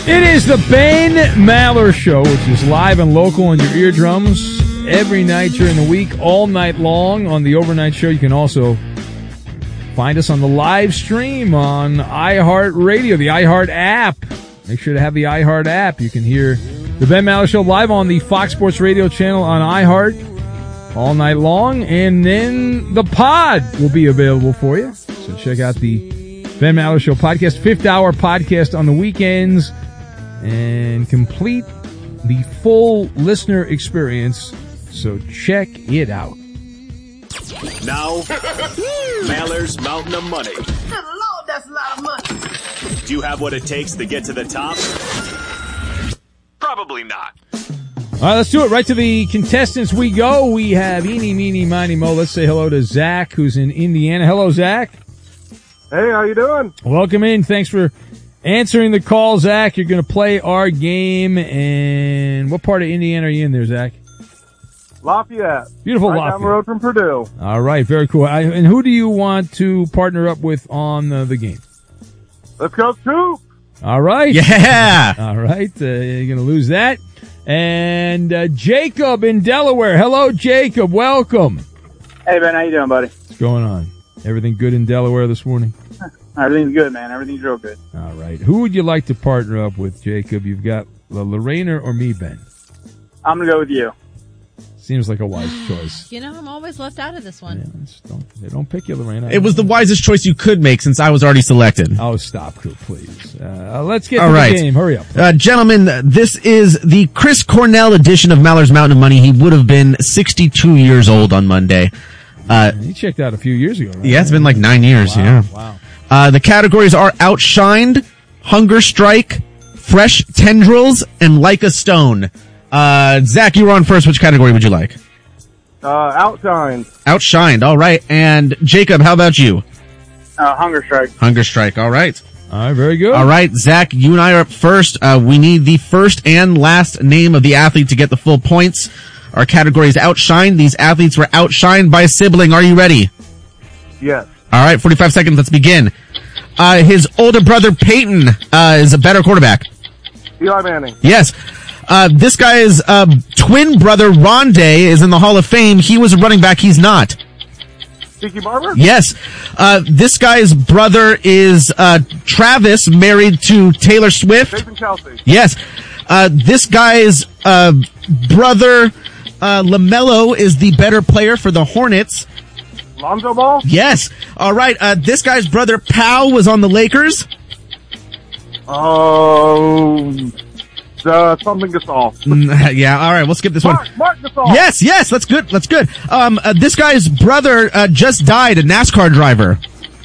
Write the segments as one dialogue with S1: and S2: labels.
S1: It is the Ben Maller Show, which is live and local on your eardrums every night during the week, all night long on the overnight show. You can also find us on the live stream on iHeartRadio, the iHeart app. Make sure to have the iHeart app. You can hear the Ben Maller Show live on the Fox Sports Radio channel on iHeart all night long. And then the pod will be available for you. So check out the Ben Maller Show podcast, 5th hour podcast on the weekends, and complete the full listener experience. So check it out.
S2: Now, Maller's Mountain of Money.
S3: Good Lord, that's a lot of money.
S2: Do you have what it takes to get to the top? Probably not.
S1: All right, let's do it. Right to the contestants we go. We have Eeny, Meeny, Miny, Mo. Let's say hello to Zach, who's in Indiana. Hello, Zach.
S4: Hey, how you doing?
S1: Welcome in. Thanks for answering the call, Zach. You're going to play our game. And what part of Indiana are you in there, Zach?
S4: Lafayette.
S1: Beautiful
S4: right
S1: Lafayette.
S4: down the road from Purdue.
S1: All right, very cool. And who do you want to partner up with on the game?
S4: Let's go, Coop.
S1: All right.
S5: Yeah.
S1: All right. You're going to lose that. And Jacob in Delaware. Hello, Jacob. Welcome.
S6: Hey, Ben. How you doing, buddy?
S1: What's going on? Everything good in Delaware this morning?
S6: Everything's good, man. Everything's real good.
S1: All right. Who would you like to partner up with, Jacob? You've got Lorena or me, Ben?
S6: I'm going to go with you.
S1: Seems like a wise choice.
S7: You know, I'm always left out of this one.
S1: Yeah, they don't pick you, Lorena.
S5: It was the wisest choice you could make since I was already selected.
S1: Oh, stop, Coop, please. Let's get to the game. Hurry up.
S5: Gentlemen, this is the Chris Cornell edition of Maller's Mountain of Money. He would have been 62 years old on Monday.
S1: He checked out a few years ago, right?
S5: Yeah, it's been like 9 years.
S1: Wow,
S5: Yeah.
S1: Wow.
S5: The categories are Outshined, Hunger Strike, Fresh Tendrils, and Like a Stone. Zach, you were on first. Which category would you like?
S4: Outshined.
S5: Outshined. All right. And Jacob, how about you?
S6: Hunger Strike.
S5: Hunger Strike. All right.
S1: All right, very good.
S5: All right, Zach, you and I are up first. We need the first and last name of the athlete to get the full points. Our category is Outshined. These athletes were outshined by a sibling. Are you ready?
S4: Yes.
S5: All right, 45 seconds. Let's begin. His older brother, Peyton, is a better quarterback.
S4: Eli Manning.
S5: Yes. This guy's twin brother, Rondé, is in the Hall of Fame. He was a running back. He's not.
S4: Tiki Barber?
S5: Yes. This guy's brother is Travis, married to Taylor Swift.
S4: Jason Kelsey.
S5: Yes. This guy's brother, LaMelo, is the better player for the Hornets.
S4: Lonzo Ball?
S5: Yes. All right. This guy's brother, Powell, was on the Lakers.
S4: Something Gasol.
S5: Yeah. All right. We'll skip this one.
S4: Mark Gasol.
S5: Yes. That's good. This guy's brother just died, a NASCAR driver.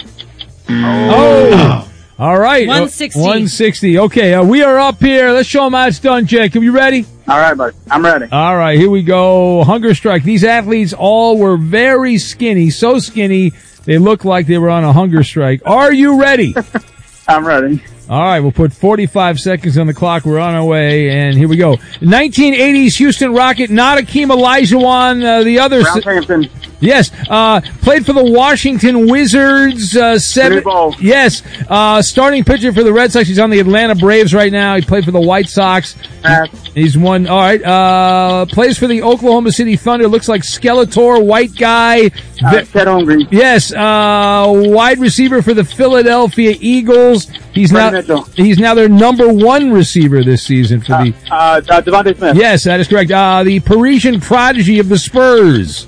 S1: Oh. All right.
S7: 160.
S1: 160. Okay, we are up here. Let's show them how it's done, Jacob. You ready?
S6: All right, buddy. I'm ready.
S1: All right, here we go. Hunger Strike. These athletes all were very skinny, so skinny they looked like they were on a hunger strike. Are you ready?
S6: I'm ready.
S1: All right, we'll put 45 seconds on the clock. We're on our way, and here we go. 1980s Houston Rocket, not Akeem Olajuwon, the other...
S6: Brown Hampton.
S1: Yes, played for the Washington Wizards. Yes, starting pitcher for the Red Sox. He's on the Atlanta Braves right now. He played for the White Sox. He's won. All right. Plays for the Oklahoma City Thunder. Looks like Skeletor, white guy.
S6: Ted Holmgren.
S1: Yes, wide receiver for the Philadelphia Eagles. He's now their number one receiver this season for the
S6: Devontae Smith.
S1: Yes, that is correct. The Parisian prodigy of the Spurs.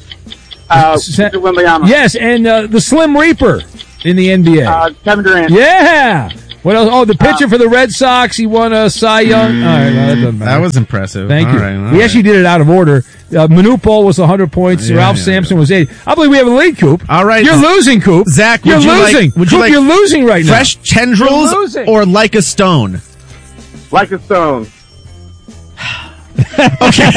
S1: Yes, and the Slim Reaper in the NBA.
S6: Kevin Durant.
S1: Yeah. What else? Oh, the pitcher for the Red Sox. He won a Cy Young. All right, that doesn't matter.
S5: That was impressive.
S1: Thank you.
S5: All
S1: We actually did it out of order. Manu Paul was 100 points. Ralph Sampson was 80. I believe we have a lead, Coop.
S5: All right.
S1: You're losing, Coop.
S5: Zach,
S1: you're losing.
S5: Would you
S1: Coop,
S5: like
S1: you're losing right now.
S5: Fresh Tendrils or Like a Stone?
S4: Like a Stone.
S5: Okay.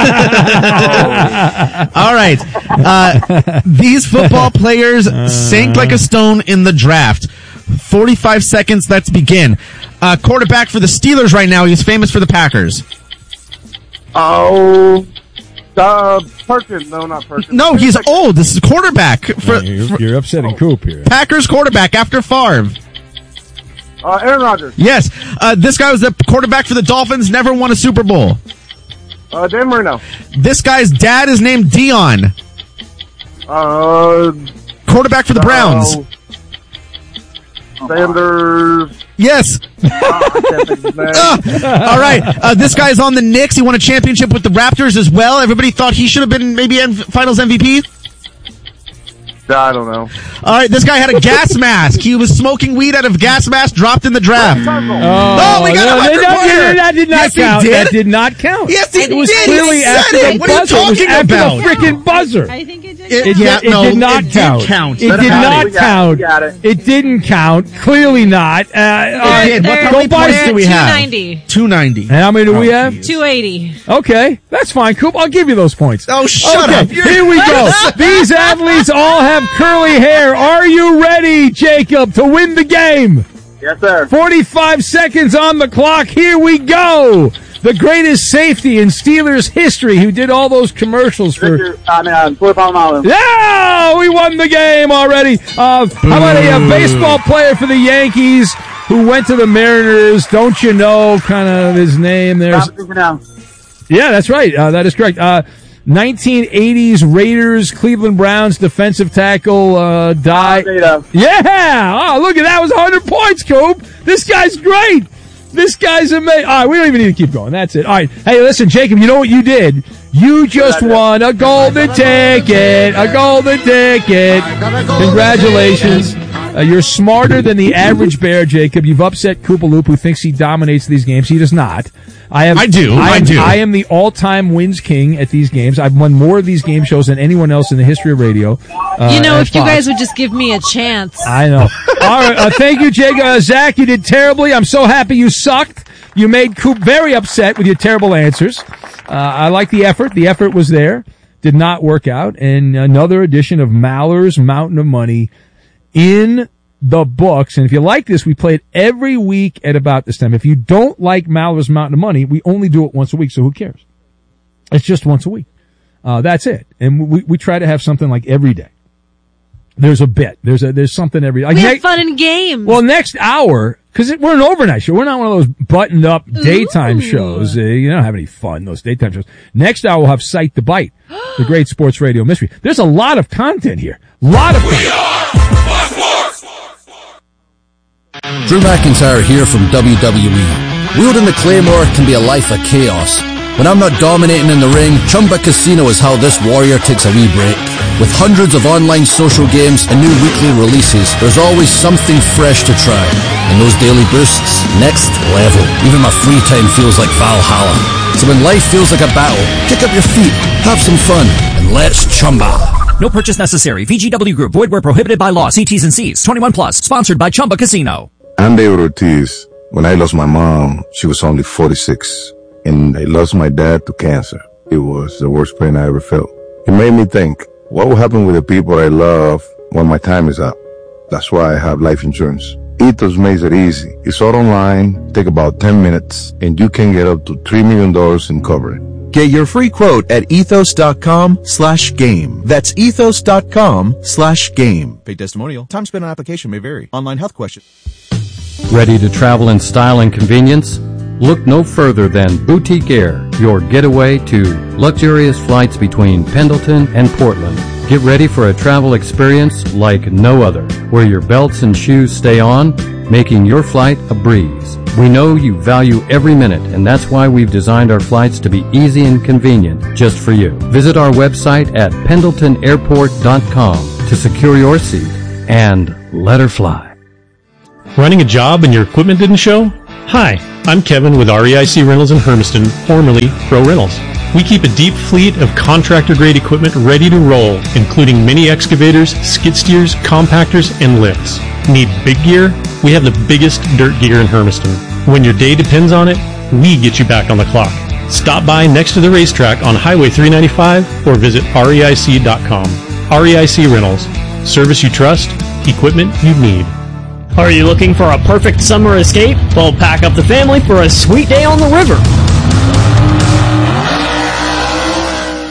S5: All right. These football players sank like a stone in the draft. 45 seconds. Let's begin. Quarterback for the Steelers right now. He's famous for the Packers.
S4: Perkins. No, not Perkins.
S5: No, he's old. This is quarterback.
S1: You're upsetting Coop here.
S5: Packers quarterback after Favre.
S4: Aaron Rodgers.
S5: Yes. This guy was the quarterback for the Dolphins, never won a Super Bowl.
S4: Dan Marino.
S5: This guy's dad is named Dion. Quarterback for the Browns.
S4: Sanders.
S5: Yes. All right. This guy's on the Knicks. He won a championship with the Raptors as well. Everybody thought he should have been maybe Finals MVP.
S4: I don't know.
S5: All right. This guy had a gas mask. He was smoking weed out of a gas mask, dropped in the draft.
S1: We
S5: got a 100-pointer.
S1: That did not count.
S5: He did?
S1: That did not count.
S5: Yes, he
S1: It was
S5: did.
S1: clearly
S5: He said
S1: after
S5: it.
S1: the
S5: What are you
S1: buzzer. It was
S5: talking
S1: after
S5: about?
S1: the freaking buzzer.
S7: I think it did.
S1: It did not
S5: it
S1: count.
S5: did count.
S1: It did not count.
S6: got it.
S1: It didn't count. Clearly not.
S5: It did. What
S7: They're-
S5: how many
S7: they're
S5: points do we have?
S7: 290.
S5: 290.
S1: And how many do we have?
S7: 280.
S1: Okay, that's fine, Coop. I'll give you those points.
S5: Oh, shut up.
S1: Here we go. These athletes all have curly hair. Are you ready, Jacob, to win the game?
S6: Yes, sir.
S1: 45 seconds on the clock. Here we go. The greatest safety in Steelers history who did all those commercials for...
S6: Floyd Polamalu.
S1: Yeah, we won the game already. How about a baseball player for the Yankees who went to the Mariners? Don't you know kind of his name? There's Yeah, that's right. That is correct. 1980s Raiders, Cleveland Browns defensive tackle died. Yeah. Oh, look at that. It was 100 points, Coop. This guy's great. This guy's amazing. All right, we don't even need to keep going. That's it. All right. Hey, listen, Jacob, you know what you did? You just won a golden ticket. A golden ticket. Congratulations. You're smarter than the average bear, Jacob. You've upset Koopaloop, who thinks he dominates these games. He does not. I do. I am the all-time wins king at these games. I've won more of these game shows than anyone else in the history of radio.
S7: If you guys would just give me a chance.
S1: I know. All right. Thank you, Jacob. Zach, you did terribly. I'm so happy you sucked. You made Coop very upset with your terrible answers. I like the effort. The effort was there. Did not work out. And another edition of Maller's Mountain of Money in the books. And if you like this, we play it every week at about this time. If you don't like Maller's Mountain of Money, we only do it once a week, so who cares? It's just once a week. That's it. And we try to have something like every day. There's a bit. There's something every day.
S7: We have fun and games.
S1: Well, next hour, because we're an overnight show. We're not one of those buttoned-up daytime shows. You don't have any fun, those daytime shows. Next hour, we'll have Sight the Bite, the great sports radio mystery. There's a lot of content here.
S8: Drew McIntyre here from WWE. Wielding the Claymore can be a life of chaos. When I'm not dominating in the ring, Chumba Casino is how this warrior takes a wee break. With hundreds of online social games and new weekly releases, there's always something fresh to try. And those daily boosts, next level. Even my free time feels like Valhalla. So when life feels like a battle, kick up your feet, have some fun, and let's chumba.
S9: No purchase necessary. VGW Group. Void where prohibited by law. See T's and C's. 21 plus. Sponsored by Chumba Casino.
S10: I'm David Ortiz. When I lost my mom, she was only 46. And I lost my dad to cancer. It was the worst pain I ever felt. It made me think, what will happen with the people I love when my time is up? That's why I have life insurance. Ethos makes it easy. It's all online, take about 10 minutes, and you can get up to $3 million in coverage.
S11: Get your free quote at ethos.com/game. That's ethos.com/game. Paid testimonial. Time spent on application may vary. Online health question.
S12: Ready to travel in style and convenience? Look no further than Boutique Air, your getaway to luxurious flights between Pendleton and Portland. Get ready for a travel experience like no other, where your belts and shoes stay on, making your flight a breeze. We know you value every minute, and that's why we've designed our flights to be easy and convenient just for you. Visit our website at pendletonairport.com to secure your seat and let her fly.
S13: Running a job and your equipment didn't show? Hi, I'm Kevin with REIC Rentals in Hermiston, formerly Pro Rentals. We keep a deep fleet of contractor-grade equipment ready to roll, including mini excavators, skid steers, compactors, and lifts. Need big gear? We have the biggest dirt gear in Hermiston. When your day depends on it, we get you back on the clock. Stop by next to the racetrack on Highway 395 or visit REIC.com. REIC Rentals. Service you trust, equipment you need.
S14: Are you looking for a perfect summer escape? Well, pack up the family for a sweet day on the river.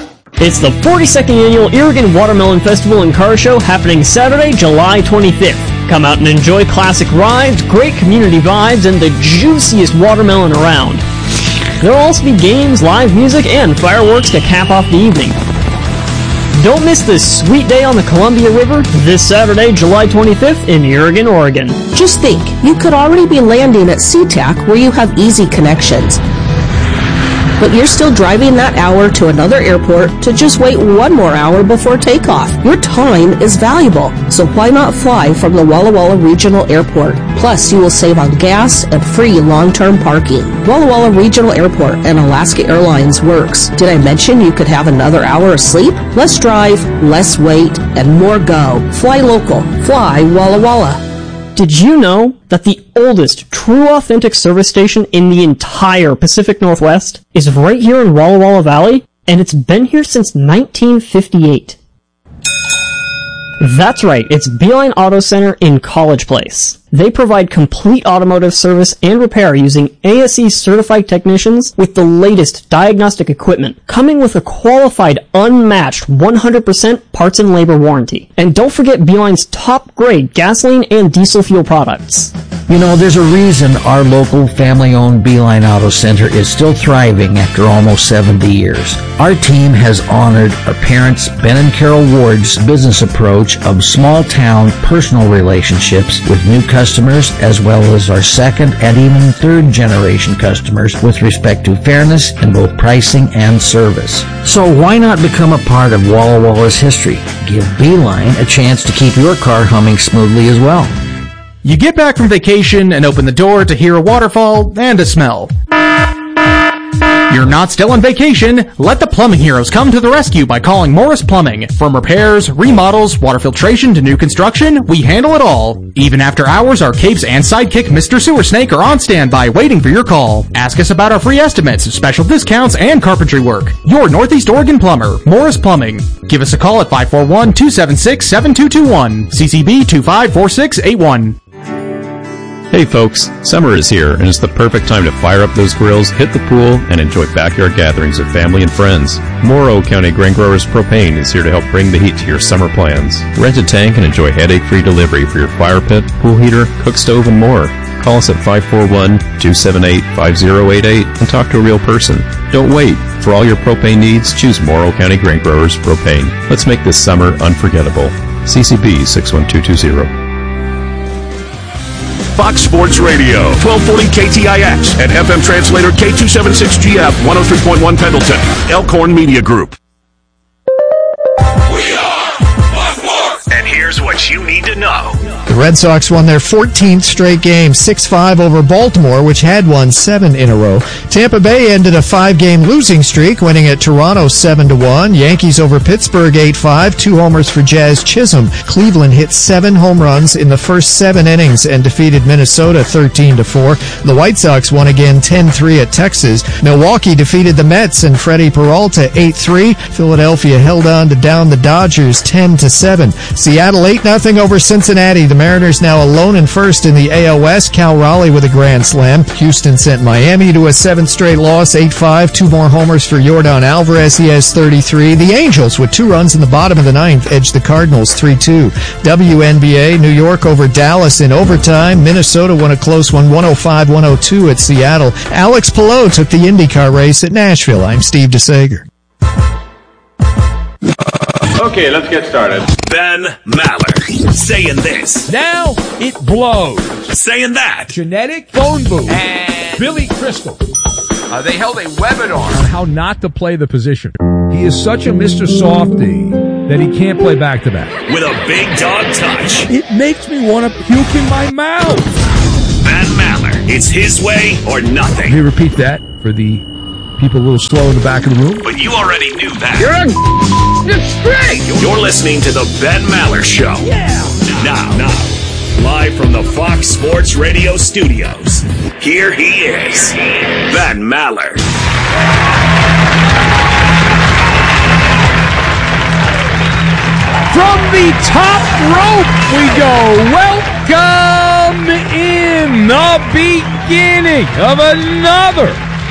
S14: It's the 42nd Annual Irrigan Watermelon Festival and Car Show happening Saturday, July 25th. Come out and enjoy classic rides, great community vibes, and the juiciest watermelon around. There will also be games, live music, and fireworks to cap off the evening. Don't miss this sweet day on the Columbia River this Saturday, July 25th in Irrigan, Oregon.
S15: Just think, you could already be landing at SeaTac where you have easy connections. But you're still driving that hour to another airport to just wait one more hour before takeoff. Your time is valuable, so why not fly from the Walla Walla Regional Airport? Plus, you will save on gas and free long-term parking. Walla Walla Regional Airport and Alaska Airlines works. Did I mention you could have another hour of sleep? Less drive, less wait, and more go. Fly local. Fly Walla Walla.
S14: Did you know that the oldest true authentic service station in the entire Pacific Northwest is right here in Walla Walla Valley? And it's been here since 1958. That's right, it's Beeline Auto Center in College Place. They provide complete automotive service and repair using ASE certified technicians with the latest diagnostic equipment, coming with a qualified, unmatched 100% parts and labor warranty. And don't forget Beeline's top grade gasoline and diesel fuel products.
S16: You know, there's a reason our local family-owned Beeline Auto Center is still thriving after almost 70 years. Our team has honored our parents, Ben and Carol Ward's business approach of small-town personal relationships with new customers, as well as our second and even third generation customers with respect to fairness in both pricing and service. So why not become a part of Walla Walla's history? Give Beeline a chance to keep your car humming smoothly as well.
S17: You get back from vacation and open the door to hear a waterfall and a smell. You're not still on vacation. Let the plumbing heroes come to the rescue by calling Morris Plumbing. From repairs, remodels, water filtration to new construction, we handle it all. Even after hours, our capes and sidekick Mr. Sewer Snake are on standby waiting for your call. Ask us about our free estimates, special discounts, and carpentry work. Your Northeast Oregon plumber, Morris Plumbing. Give us a call at 541-276-7221. CCB 254681.
S13: Hey folks, summer is here and it's the perfect time to fire up those grills, hit the pool, and enjoy backyard gatherings with family and friends. Morrow County Grain Growers Propane is here to help bring the heat to your summer plans. Rent a tank and enjoy headache-free delivery for your fire pit, pool heater, cook stove, and more. Call us at 541-278-5088 and talk to a real person. Don't wait. For all your propane needs, choose Morrow County Grain Growers Propane. Let's make this summer unforgettable. CCB 61220.
S2: Fox Sports Radio, 1240 KTIX, and FM translator K276GF, 103.1 Pendleton, Elkhorn Media Group.
S18: We are Fox Sports!
S2: And here's what you need to know.
S19: The Red Sox won their 14th straight game, 6-5 over Baltimore, which had won 7 in a row. Tampa Bay ended a 5-game losing streak, winning at Toronto 7-1. Yankees over Pittsburgh 8-5, 2 homers for Jazz Chisholm. Cleveland hit 7 home runs in the first 7 innings and defeated Minnesota 13-4. The White Sox won again 10-3 at Texas. Milwaukee defeated the Mets and Freddie Peralta 8-3. Philadelphia held on to down the Dodgers 10-7. Seattle 8-0 over Cincinnati. The Mariners now alone in first in the AL West. Cal Raleigh with a grand slam. Houston sent Miami to a 7th straight loss, 8-5. 2 more homers for Yordan Alvarez. He has 33. The Angels, with 2 runs in the bottom of the 9th, edged the Cardinals 3-2. WNBA, New York over Dallas in overtime. Minnesota won a close one, 105-102 at Seattle. Alex Palou took the IndyCar race at Nashville. I'm Steve DeSager.
S20: Okay, let's get started.
S2: Ben Maller saying this.
S1: Now it blows.
S2: Saying that.
S1: Genetic phone booth. And Billy Crystal.
S20: They held a webinar
S1: on how not to play the position. He is such a Mr. Softy that he can't play back-to-back.
S2: With a big dog touch.
S1: It makes me want to puke in my mouth.
S2: Ben Maller. It's his way or nothing.
S1: Can you repeat that for the people a little slow in the back of the room?
S2: But you already knew that.
S20: You're straight.
S2: You're listening to the Ben Maller Show.
S1: Yeah.
S2: Now, live from the Fox Sports Radio studios, here he is, Ben Maller.
S1: From the top rope we go. Welcome in the beginning of another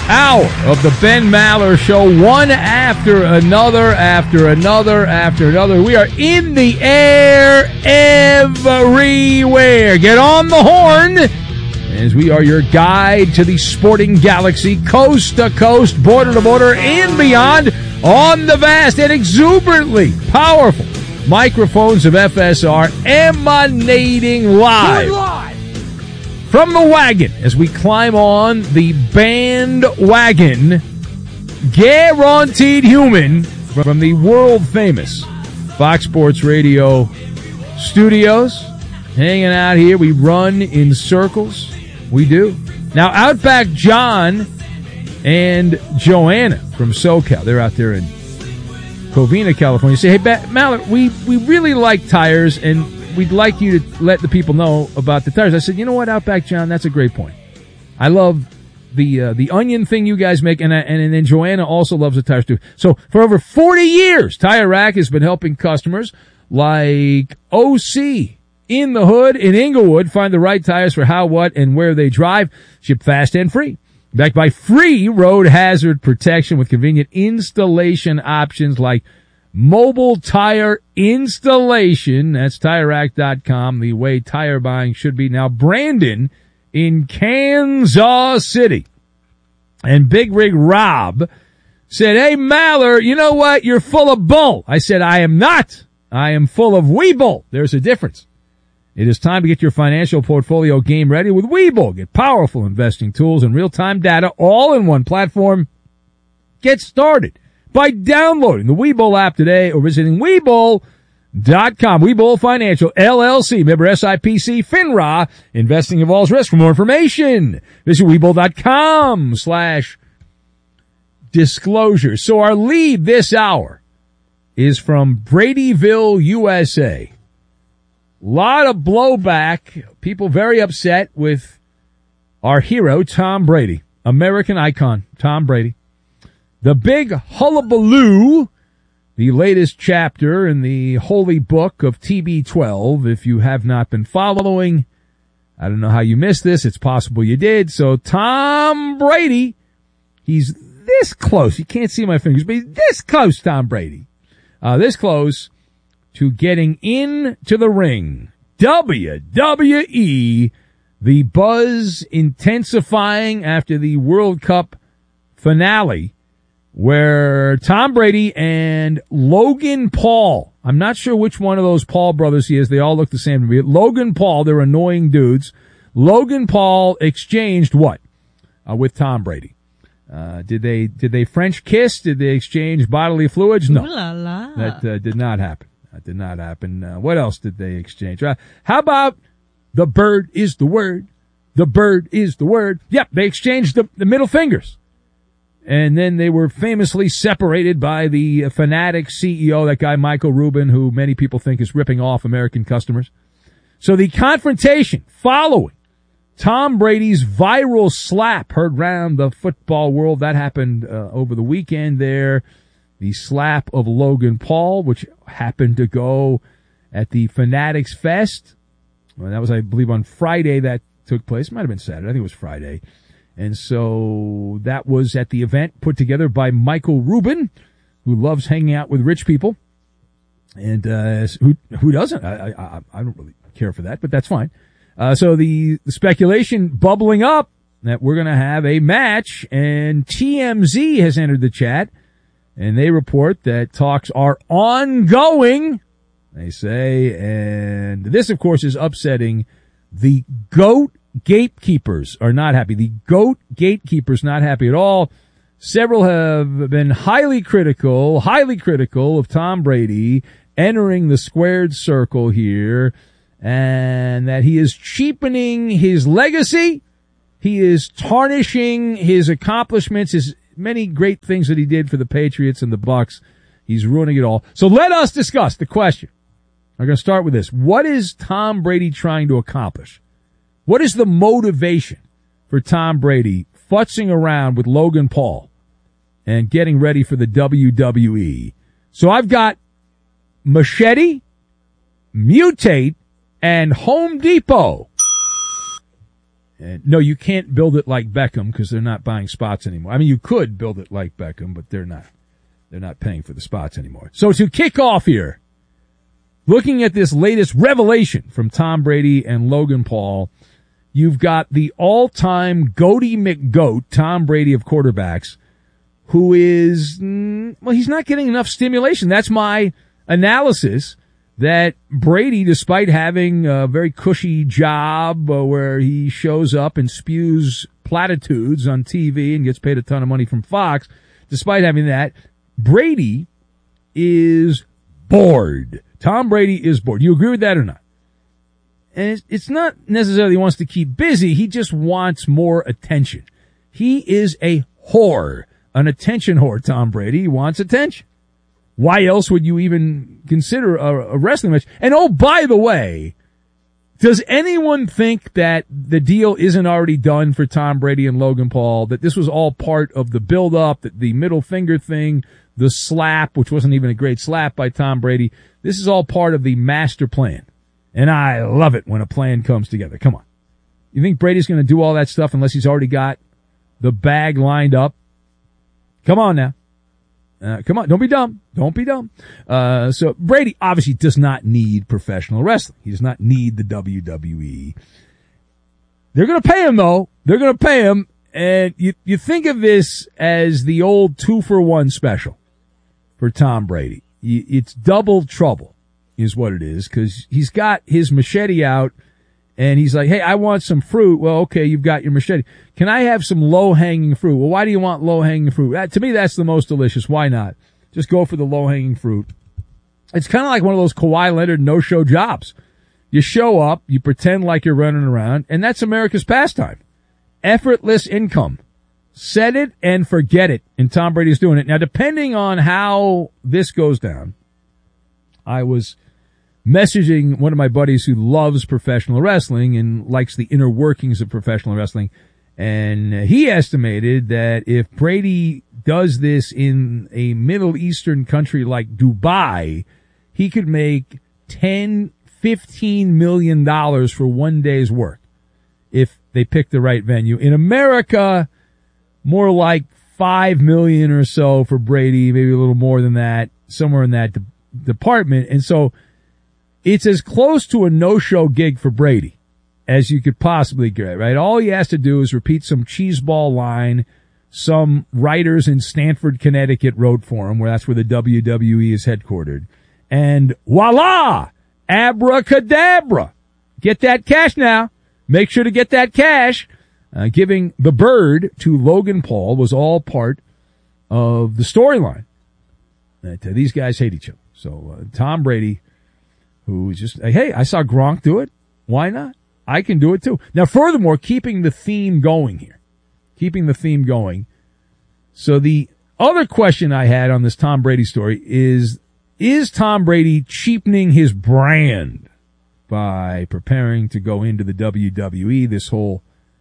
S1: hour of the Ben Maller Show, one after another. We are in the air everywhere. Get on the horn, as we are your guide to the sporting galaxy, coast to coast, border to border, and beyond, on the vast and exuberantly powerful microphones of FSR, emanating live from the wagon as we climb on the bandwagon. Guaranteed human from the world-famous Fox Sports Radio studios. Hanging out here. We run in circles. We do. Now, Outback John and Joanna from SoCal, they're out there in Covina, California, say, hey, Mallard, we really like tires, and we'd like you to let the people know about the tires. I said, you know what, Outback John, that's a great point. I love the onion thing you guys make, and then Joanna also loves the tires too. So for over 40 years, Tire Rack has been helping customers like OC in the Hood in Inglewood find the right tires for how, what, and where they drive. Ship fast and free. Backed by free road hazard protection with convenient installation options like mobile tire installation. That's TireRack.com, the way tire buying should be. Now, Brandon in Kansas City and Big Rig Rob said, hey, Maller, you know what? You're full of bull. I said, I am not. I am full of Weeble. There's a difference. It is time to get your financial portfolio game ready with Webull. Get powerful investing tools and real-time data all in one platform. Get started by downloading the Webull app today or visiting Webull.com. Webull Financial, LLC, member SIPC, FINRA. Investing involves risk. For more information, visit Webull.com/disclosure. So our lead this hour is from Bradyville, USA. Lot of blowback. People very upset with our hero, Tom Brady. American icon, Tom Brady. The big hullabaloo, the latest chapter in the holy book of TB12. If you have not been following, I don't know how you missed this. It's possible you did. So Tom Brady, he's this close. You can't see my fingers, but he's this close, Tom Brady. This close to getting into the ring. WWE, the buzz intensifying after the World Cup finale, where Tom Brady and Logan Paul, I'm not sure which one of those Paul brothers he is. They all look the same to me. Logan Paul, they're annoying dudes. Logan Paul exchanged what? With Tom Brady. Did they French kiss? Did they exchange bodily fluids? No.
S7: Ooh la la.
S1: That did not happen. That did not happen. What else did they exchange? How about the bird is the word? The bird is the word. Yep, they exchanged the middle fingers. And then they were famously separated by the Fanatics CEO, that guy Michael Rubin, who many people think is ripping off American customers. So the confrontation following Tom Brady's viral slap heard round the football world, that happened over the weekend there. The slap of Logan Paul, which happened to go at the Fanatics Fest. Well, that was, I believe, on Friday that took place. It might have been Saturday. I think it was Friday. And so that was at the event put together by Michael Rubin, who loves hanging out with rich people. And who doesn't? I don't really care for that, but that's fine. So the speculation bubbling up that we're going to have a match, and TMZ has entered the chat. And they report that talks are ongoing, they say, and this, of course, is upsetting. The GOAT gatekeepers are not happy. The GOAT gatekeepers not happy at all. Several have been highly critical of Tom Brady entering the squared circle here, and that he is cheapening his legacy. He is tarnishing his accomplishments, his many great things that he did for the Patriots and the Bucs. He's ruining it all. So let us discuss the question. I'm going to start with this. What is Tom Brady trying to accomplish? What is the motivation for Tom Brady futzing around with Logan Paul and getting ready for the WWE? So I've got Machete, Mutate, and Home Depot. And no, you can't build it like Beckham because they're not buying spots anymore. I mean, you could build it like Beckham, but they're not. They're not paying for the spots anymore. So to kick off here, looking at this latest revelation from Tom Brady and Logan Paul, you've got the all-time Goaty McGoat, Tom Brady of quarterbacks, who is, well, he's not getting enough stimulation. That's my analysis, that Brady, despite having a very cushy job where he shows up and spews platitudes on TV and gets paid a ton of money from Fox, despite having that, Brady is bored. Tom Brady is bored. You agree with that or not? And it's not necessarily he wants to keep busy. He just wants more attention. He is a whore, an attention whore, Tom Brady. He wants attention. Why else would you even consider a wrestling match? And oh, by the way, does anyone think that the deal isn't already done for Tom Brady and Logan Paul, that this was all part of the build-up, that the middle finger thing, the slap, which wasn't even a great slap by Tom Brady, this is all part of the master plan. And I love it when a plan comes together. Come on. You think Brady's going to do all that stuff unless he's already got the bag lined up? Come on now. Come on. Don't be dumb. Don't be dumb. So Brady obviously does not need professional wrestling. He does not need the WWE. They're going to pay him though. They're going to pay him. And you think of this as the old 2-for-1 special for Tom Brady. It's double trouble is what it is, because he's got his machete out and he's like, hey, I want some fruit. Well, okay, you've got your machete. Can I have some low-hanging fruit? Well, why do you want low-hanging fruit? To me, that's the most delicious. Why not? Just go for the low-hanging fruit. It's kind of like one of those Kawhi Leonard no-show jobs. You show up, you pretend like you're running around, and that's America's pastime. Effortless income. Set it and forget it. And Tom Brady's doing it. Now, depending on how this goes down, I was messaging one of my buddies who loves professional wrestling and likes the inner workings of professional wrestling. And he estimated that if Brady does this in a Middle Eastern country like Dubai, he could make $10-15 million for one day's work if they pick the right venue. In America, more like $5 million or so for Brady, maybe a little more than that, somewhere in that department. And so it's as close to a no-show gig for Brady as you could possibly get, right? All he has to do is repeat some cheeseball line some writers in Stamford, Connecticut wrote for him, where that's where the WWE is headquartered. And voila! Abracadabra! Get that cash now. Make sure to get that cash. Giving the bird to Logan Paul was all part of the storyline. These guys hate each other. So Tom Brady, who is just, hey, I saw Gronk do it. Why not? I can do it too. Now, furthermore, keeping the theme going here. Keeping the theme going. So the other question I had on this Tom Brady story is Tom Brady cheapening his brand by preparing to go into the WWE? This whole,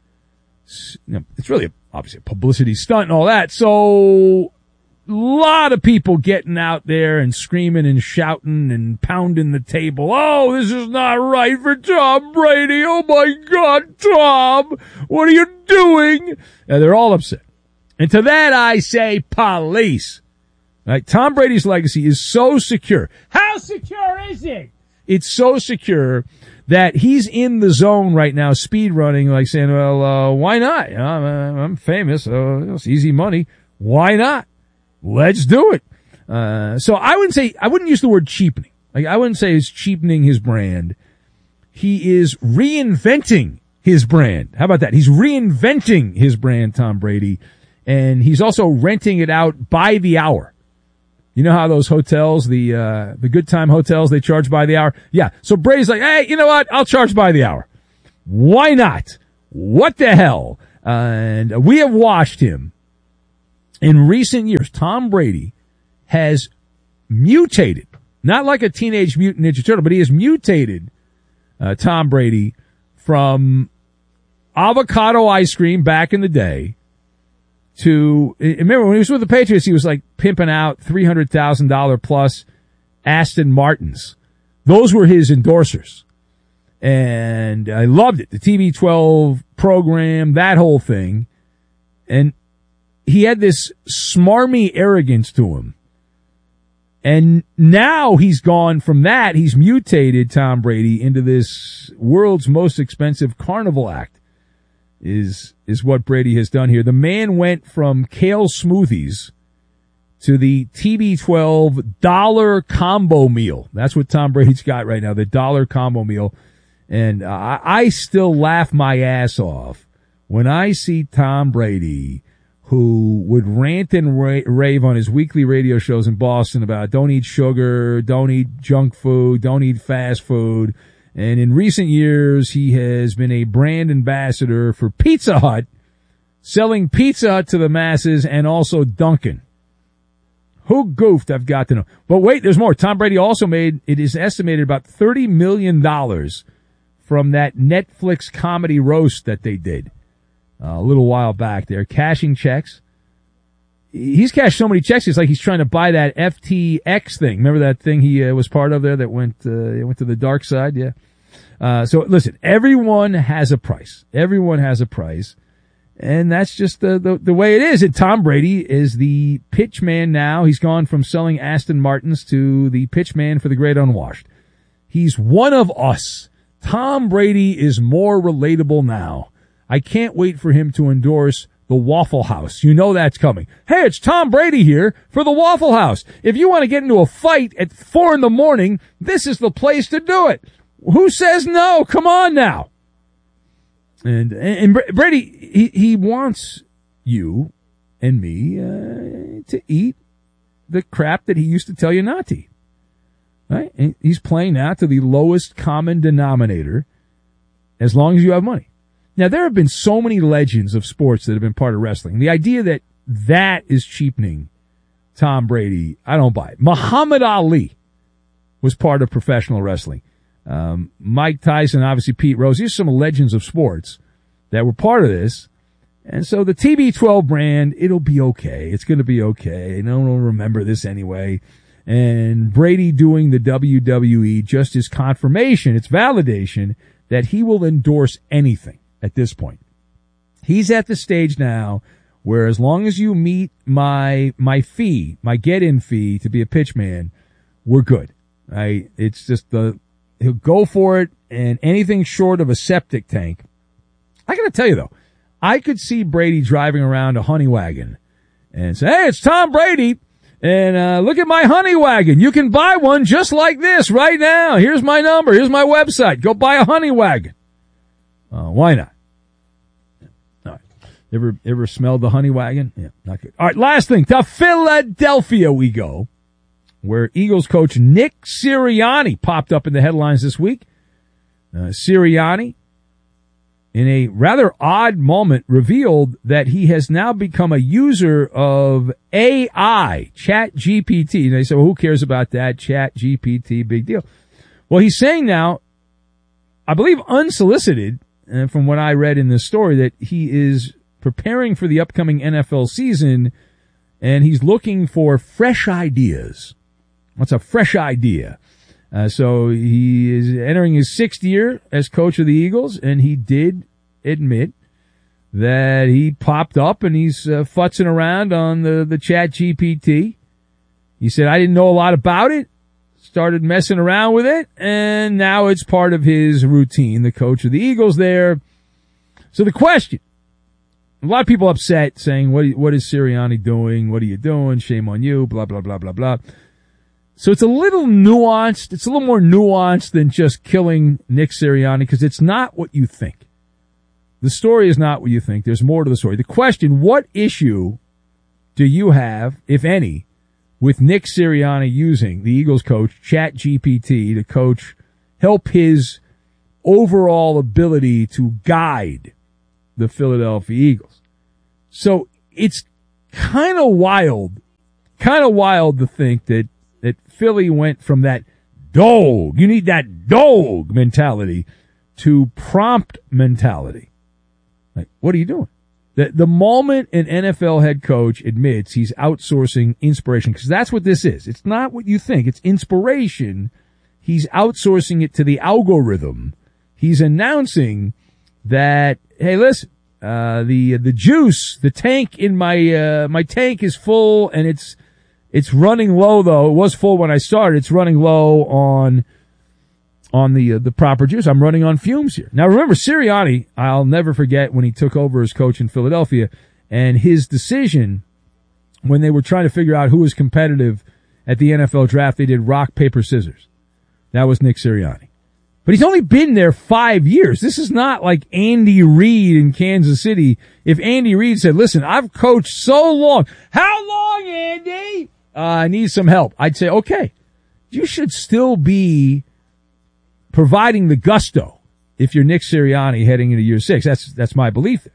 S1: it's really obviously a publicity stunt and all that. So a lot of people getting out there and screaming and shouting and pounding the table. Oh, this is not right for Tom Brady. Oh my God, Tom, what are you doing? And they're all upset. And to that I say police. Right? Tom Brady's legacy is so secure. How secure is it? It's so secure that he's in the zone right now, speed running, like saying, well, why not? I'm famous. It's easy money. Why not? Let's do it. So I wouldn't use the word cheapening. Like, I wouldn't say he's cheapening his brand. He is reinventing his brand. How about that? He's reinventing his brand, Tom Brady. And he's also renting it out by the hour. You know how those hotels, the good time hotels, they charge by the hour? Yeah. So Brady's like, hey, you know what? I'll charge by the hour. Why not? What the hell? And we have watched him. In recent years, Tom Brady has mutated, not like a Teenage Mutant Ninja Turtle, but he has mutated Tom Brady from avocado ice cream back in the day to, remember when he was with the Patriots, he was like pimping out $300,000 plus Aston Martins. Those were his endorsers. And I loved it. The TB12 program, that whole thing. And he had this smarmy arrogance to him. And now he's gone from that. He's mutated Tom Brady into this world's most expensive carnival act is what Brady has done here. The man went from kale smoothies to the TB12 dollar combo meal. That's what Tom Brady's got right now, the dollar combo meal. And I still laugh my ass off when I see Tom Brady, who would rant and rave on his weekly radio shows in Boston about don't eat sugar, don't eat junk food, don't eat fast food. And in recent years, he has been a brand ambassador for Pizza Hut, selling Pizza Hut to the masses, and also Dunkin'. Who goofed, I've got to know. But wait, there's more. Tom Brady also made, it is estimated, about $30 million from that Netflix comedy roast that they did a little while back there, cashing checks. He's cashed so many checks, it's like he's trying to buy that FTX thing. Remember that thing he was part of there that went to the dark side? Yeah. So listen, everyone has a price. Everyone has a price. And that's just the way it is. And Tom Brady is the pitch man now. He's gone from selling Aston Martins to the pitch man for the great unwashed. He's one of us. Tom Brady is more relatable now. I can't wait for him to endorse the Waffle House. You know that's coming. Hey, it's Tom Brady here for the Waffle House. If you want to get into a fight at 4 a.m, this is the place to do it. Who says no? Come on now. And Brady, he wants you and me to eat the crap that he used to tell you not to eat. Right? And he's playing now to the lowest common denominator as long as you have money. Now, there have been so many legends of sports that have been part of wrestling. The idea that is cheapening Tom Brady, I don't buy it. Muhammad Ali was part of professional wrestling. Mike Tyson, obviously Pete Rose. These are some legends of sports that were part of this. And so the TB12 brand, it'll be okay. It's going to be okay. No one will remember this anyway. And Brady doing the WWE just is confirmation, it's validation that he will endorse anything at this point. He's at the stage now where as long as you meet my fee, my get-in fee to be a pitchman, we're good. Right? It's just he'll go for it, and anything short of a septic tank. I gotta tell you though, I could see Brady driving around a honey wagon and say, hey, it's Tom Brady. And look at my honey wagon. You can buy one just like this right now. Here's my number. Here's my website. Go buy a honey wagon. Why not? All right. Ever smelled the honey wagon? Yeah, not good. All right, last thing. To Philadelphia we go, where Eagles coach Nick Sirianni popped up in the headlines this week. Sirianni, in a rather odd moment, revealed that he has now become a user of AI, ChatGPT. And they said, well, who cares about that? ChatGPT, big deal. Well, he's saying now, I believe unsolicited, and from what I read in this story, that he is preparing for the upcoming NFL season, and he's looking for fresh ideas. What's a fresh idea? So he is entering his 6th year as coach of the Eagles, and he did admit that he popped up and he's futzing around on the ChatGPT. He said, I didn't know a lot about it, started messing around with it, and now it's part of his routine, the coach of the Eagles there. So the question, a lot of people upset saying, what is Sirianni doing? What are you doing? Shame on you, blah, blah, blah, blah, blah. So it's a little nuanced. It's a little more nuanced than just killing Nick Sirianni, because it's not what you think. The story is not what you think. There's more to the story. The question, what issue do you have, if any, with Nick Sirianni using the Eagles coach, ChatGPT, to help his overall ability to guide the Philadelphia Eagles? So it's kind of wild to think that Philly went from that dog, you need that dog mentality, to prompt mentality. Like, what are you doing? The moment an NFL head coach admits he's outsourcing inspiration, because that's what this is. It's not what you think. It's inspiration. He's outsourcing it to the algorithm. he's announcing that, hey, listen, the juice, the tank in my tank is full, and it's running low though. It was full when I started. It's running low on the proper juice. I'm running on fumes here. Now remember, Sirianni, I'll never forget when he took over as coach in Philadelphia, and his decision when they were trying to figure out who was competitive at the NFL draft, they did rock, paper, scissors. That was Nick Sirianni. But he's only been there 5 years. This is not like Andy Reid in Kansas City. If Andy Reid said, listen, I've coached so long. How long, Andy? I need some help. I'd say, okay, you should still be providing the gusto if you're Nick Sirianni heading into year 6. That's my belief.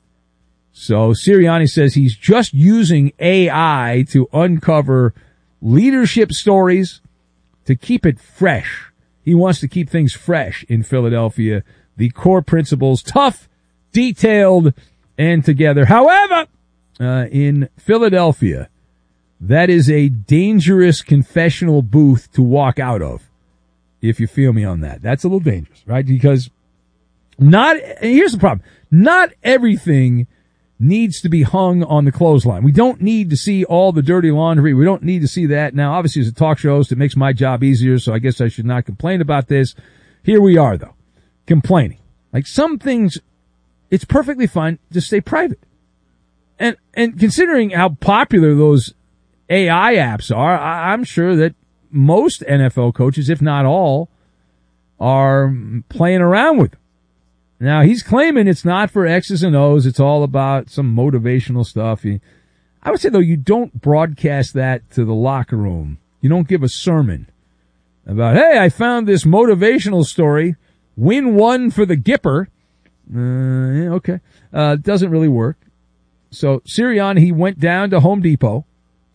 S1: So Sirianni says he's just using AI to uncover leadership stories to keep it fresh. He wants to keep things fresh in Philadelphia. The core principles, tough, detailed, and together. However, in Philadelphia, that is a dangerous confessional booth to walk out of, if you feel me on that. That's a little dangerous, right? Because here's the problem. Not everything needs to be hung on the clothesline. We don't need to see all the dirty laundry. We don't need to see that. Now, obviously, as a talk show host, it makes my job easier, so I guess I should not complain about this. Here we are, though, complaining. Like some things, it's perfectly fine to stay private. And considering how popular those AI apps are, I'm sure that most NFL coaches, if not all, are playing around with them. Now, he's claiming it's not for X's and O's. It's all about some motivational stuff. I would say, though, you don't broadcast that to the locker room. You don't give a sermon about, hey, I found this motivational story. Win one for the Gipper. Okay. Doesn't really work. So Sirianni, he went down to Home Depot.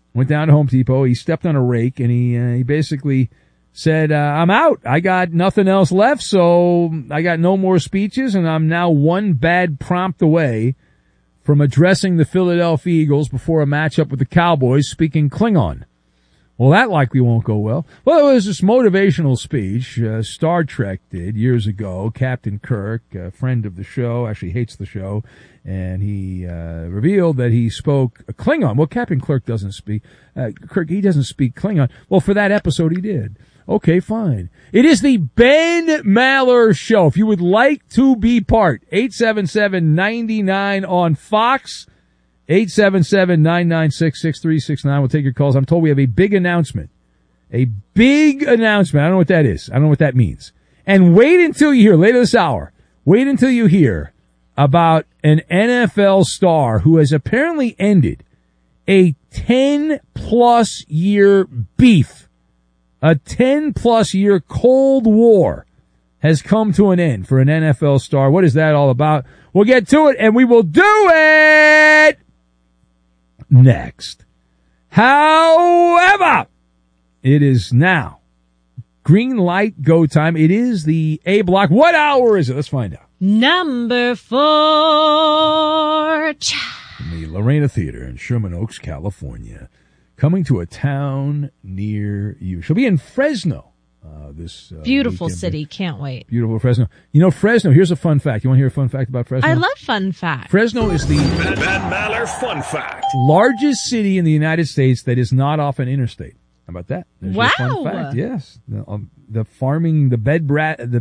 S1: He stepped on a rake, and he basically said, I'm out. I got nothing else left, so I got no more speeches, and I'm now one bad prompt away from addressing the Philadelphia Eagles before a matchup with the Cowboys speaking Klingon. Well, that likely won't go well. Well, it was this motivational speech Star Trek did years ago. Captain Kirk, a friend of the show, actually hates the show, and he revealed that he spoke Klingon. Well, Captain Kirk doesn't speak. Kirk, he doesn't speak Klingon. Well, for that episode, he did. Okay, fine. It is the Ben Maller Show. If you would like to be part, 877-99 on Fox, 877-996-6369. We'll take your calls. I'm told we have a big announcement. A big announcement. I don't know what that is. I don't know what that means. And wait until you hear, later this hour, wait until you hear about an NFL star who has apparently ended a 10-plus year beef. A 10-plus year Cold War has come to an end for an NFL star. What is that all about? We'll get to it, and we will do it next. However, it is now green light go time. It is the A block. What hour is it? Let's find out.
S7: Number 4.
S1: From the Lorena Theater in Sherman Oaks, California. Coming to a town near you. She'll be in Fresno. This
S7: beautiful
S1: weekend.
S7: city. Can't wait.
S1: Beautiful Fresno. You know, Fresno, here's a fun fact. You want to hear a fun fact about Fresno?
S7: I love fun facts.
S1: Fresno is the
S2: Ben Maller Fun Fact.
S1: largest city in the United States that is not off an interstate. How about that? There's your fun fact. Yes. The farming, not the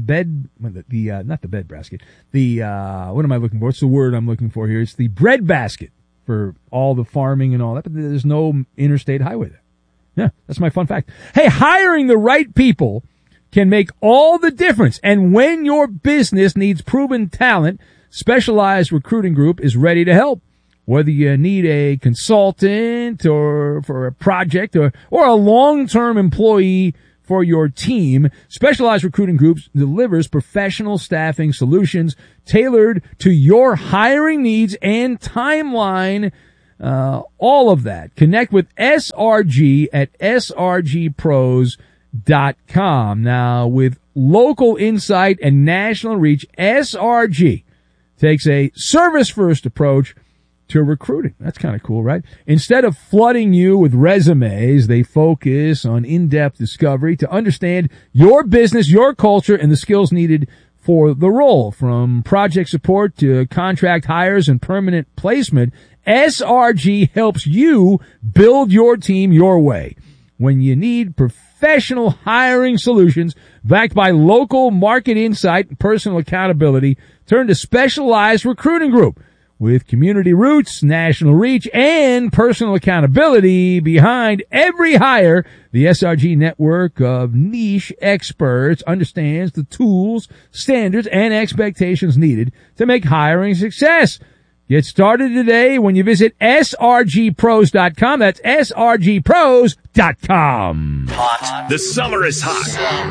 S1: bed basket. What am I looking for? What's the word I'm looking for here? It's the bread basket for all the farming and all that, but there's no interstate highway there. Yeah, that's my fun fact. Hey, hiring the right people can make all the difference. And when your business needs proven talent, Specialized Recruiting Group is ready to help. Whether you need a consultant or for a project or a long-term employee for your team, Specialized Recruiting Group delivers professional staffing solutions tailored to your hiring needs and timeline. All of that. Connect with SRG at srgpros.com. Now, with local insight and national reach, SRG takes a service-first approach to recruiting. That's kind of cool, right? Instead of flooding you with resumes, they focus on in-depth discovery to understand your business, your culture, and the skills needed for the role. From project support to contract hires and permanent placement, SRG helps you build your team your way. When you need professional hiring solutions backed by local market insight and personal accountability, turn to Specialized Recruiting Group. With community roots, national reach, and personal accountability behind every hire, the SRG network of niche experts understands the tools, standards, and expectations needed to make hiring a success. Get started today when you visit srgpros.com. That's srgpros.com.
S2: Hot. The summer is hot.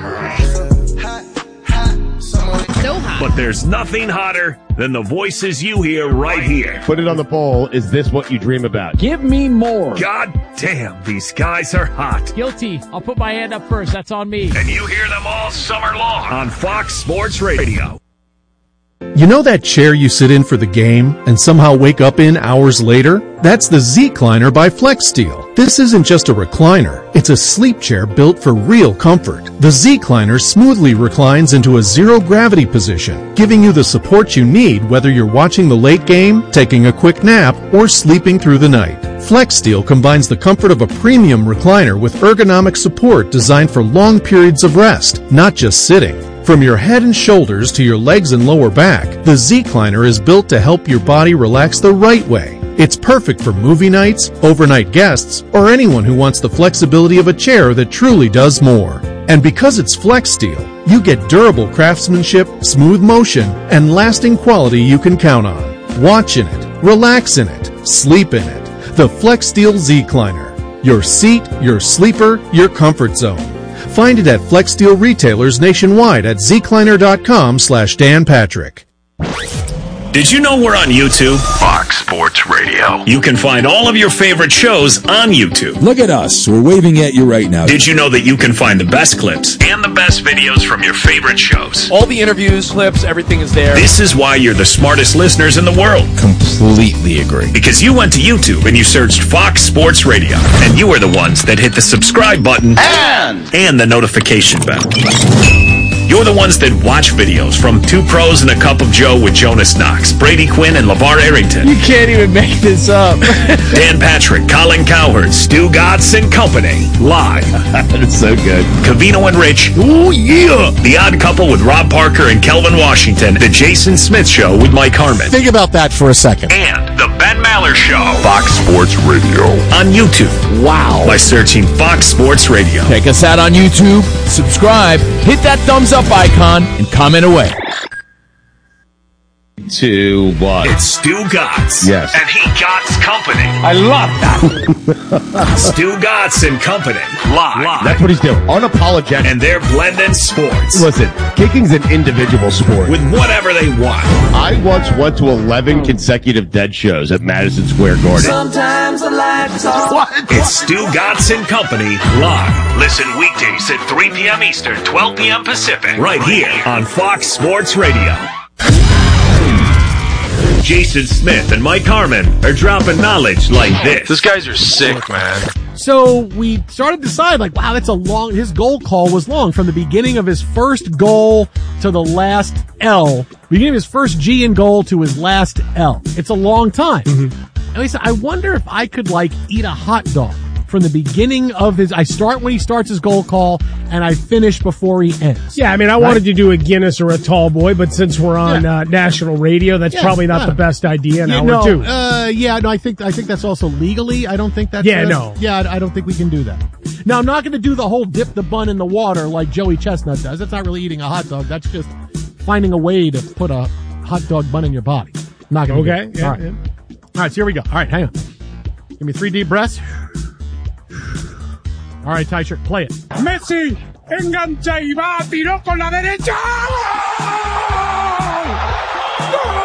S7: So hot.
S2: But there's nothing hotter than the voices you hear right here.
S21: Put it on the poll. Is this what you dream about?
S17: Give me more.
S2: God damn, these guys are hot.
S17: Guilty. I'll put my hand up first. That's on me.
S2: And you hear them all summer long on Fox Sports Radio.
S13: You know that chair you sit in for the game and somehow wake up in hours later? That's the Z-Cliner by FlexSteel. This isn't just a recliner. It's a sleep chair built for real comfort. The Z-Cliner smoothly reclines into a zero-gravity position, giving you the support you need whether you're watching the late game, taking a quick nap, or sleeping through the night. FlexSteel combines the comfort of a premium recliner with ergonomic support designed for long periods of rest, not just sitting. From your head and shoulders to your legs and lower back, the Z-Cliner is built to help your body relax the right way. It's perfect for movie nights, overnight guests, or anyone who wants the flexibility of a chair that truly does more. And because it's FlexSteel, you get durable craftsmanship, smooth motion, and lasting quality you can count on. Watch in it, relax in it, sleep in it. The FlexSteel Z-Cliner. Your seat, your sleeper, your comfort zone. Find it at FlexSteel retailers nationwide at zcliner.com/Dan Patrick.
S2: Did you know we're on YouTube? Fox Sports Radio. You can find all of your favorite shows on YouTube.
S22: Look at us. We're waving at you right now.
S2: Did you know that you can find the best clips and the best videos from your favorite shows?
S23: All the interviews, clips, everything is there.
S2: This is why you're the smartest listeners in the world.
S22: Completely agree.
S2: Because you went to YouTube and you searched Fox Sports Radio. And you are the ones that hit the subscribe button and the notification bell. You're the ones that watch videos from Two Pros and a Cup of Joe with Jonas Knox, Brady Quinn, and LeVar Arrington.
S17: You can't even make this up.
S2: Dan Patrick, Colin Cowherd, Stu Gotts and Company. Live.
S21: That's so good.
S2: Cavino and Rich. Ooh, yeah. The Odd Couple with Rob Parker and Kelvin Washington. The Jason Smith Show with Mike Harmon.
S22: Think about that for a second.
S2: And The Ben Maller Show.
S10: Fox Sports Radio.
S2: On YouTube.
S22: Wow.
S2: By searching Fox Sports Radio.
S22: Check us out on YouTube. Subscribe. Hit that thumbs up icon and comment away.
S21: To what?
S2: It's Stu Gotts.
S21: Yes.
S2: And he Gotts Company.
S21: I love that.
S2: Stu Gotts and Company. Live.
S21: That's what he's doing. Unapologetic.
S2: And they're blending sports.
S21: Listen, kicking's an individual sport.
S2: With whatever they want.
S21: I once went to 11 consecutive Dead shows at Madison Square Garden.
S3: Sometimes I like to talk.
S2: What? It's Stu Gotts and Company live. Listen weekdays at 3 p.m. Eastern, 12 p.m. Pacific. Right here on Fox Sports Radio. Jason Smith and Mike Harmon are dropping knowledge like this.
S20: These guys are sick, man.
S24: So we started to decide, like, wow, that's a long, his goal call was long. From the beginning of his first goal to the last L. Beginning of his first G in goal to his last L. It's a long time. Mm-hmm. And he said, I wonder if I could, like, eat a hot dog from the beginning of his, I start when he starts his goal call, and I finish before he ends.
S25: Yeah, I mean, I wanted to do a Guinness or a tall boy, but since we're on national radio, that's probably not the best idea in hour two.
S24: I think that's also legally. I don't think that's...
S25: I
S24: don't think we can do that. Now, I'm not going to do the whole dip the bun in the water like Joey Chestnut does. That's not really eating a hot dog. That's just finding a way to put a hot dog bun in your body. Not going to do it.
S25: Yeah,
S24: All right. All right, so here we go. All right, hang on. Give me 3 deep breaths. All right, Ty Shirt, play it.
S25: Messi, engancha y va, tiró con la derecha. ¡Gol!